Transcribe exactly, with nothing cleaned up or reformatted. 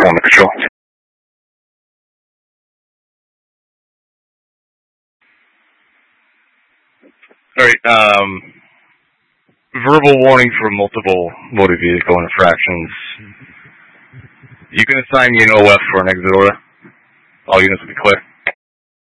one to control. Alright, um, verbal warning for multiple motor vehicle infractions. You can assign me an O F for an exit order. All units will be clear.